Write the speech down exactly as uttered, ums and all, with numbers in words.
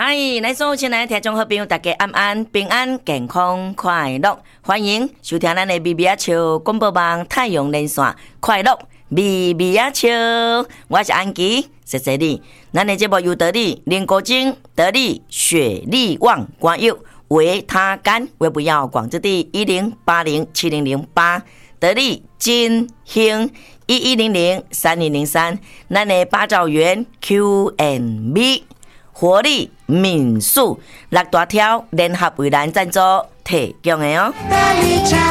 嗨，来所有亲爱的听众好朋友，大家安安平安健康快乐，欢迎收听咱的咪咪啊笑广播网太阳连线快乐咪咪啊笑，我是安琪，谢谢你。咱的节目由得力林国精、得力雪力旺广友为他干，为不要广之地一零八零七零零八，得力金兴一一零零三零零三，咱的八兆元 Q and B。活力民宿六大条联合为咱赞助提供的哦。